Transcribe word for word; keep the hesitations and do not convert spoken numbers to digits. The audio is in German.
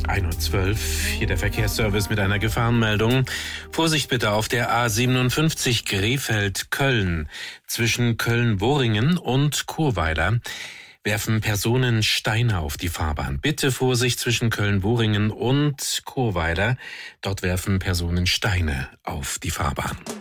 ein Uhr zwölf, hier der Verkehrsservice mit einer Gefahrenmeldung. Vorsicht bitte auf der A siebenundfünfzig Krefeld-Köln. Zwischen Köln-Boringen und Churweiler werfen Personen Steine auf die Fahrbahn. Bitte Vorsicht zwischen Köln-Boringen und Churweiler. Dort werfen Personen Steine auf die Fahrbahn.